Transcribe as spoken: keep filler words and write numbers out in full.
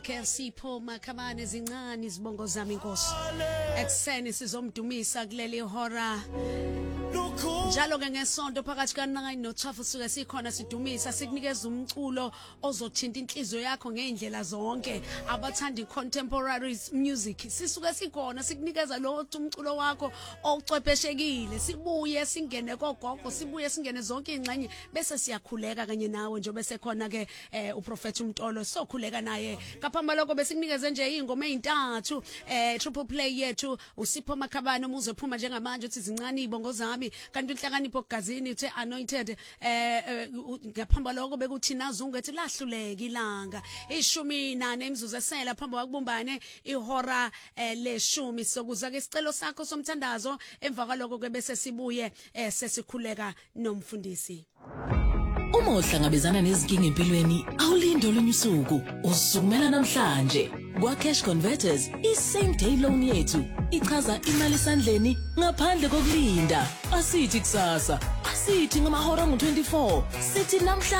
Sipho Makhamane zincane izibongo zami Nkosi ekseni sizomdumisa kuleli hora njalo ke ngesonto phakathi ka nine no twelve suke sikhona sidumisa sikunikeza umculo ozothinta inhliziyo yakho ngeindlela zonke abathandi contemporary music sisuke sikhona sikunikeza lo umculo wakho ocwepheshekile sibuye singene kogogo sibuye singene zonke ingxenye bese siyakhuleka kanye nawe nje bese khona ke uProfet uMtolo sokhuleka naye kaphamba lokho besikunikeze nje ingoma ezintathu eh triple play yethu uSipho Makhamane umuze phuma njengamanje uthi zincane ibongo zami kanti inhlakanipho gazini uthe anointed eh ngaphamba lokho bekuthi nazungu ethi lahluleka ilanga ishumi nane imzuzu esela phamba kwakubumbane ihora leshumi sokuza ke isicelo sakho somthandazo emva kwaloko ke bese sibuye sesikhuleka nomfundisi. Uma uhlangabezana nezinkinga empilweni awulinde olunye usuku usukumela namhlanje kwa Cash Converters i-same day loan yethu ichaza imali esandleni ngaphandle kokulinda asithi kusasa asithi ngamahora ngo twenty-four sithi namhlanje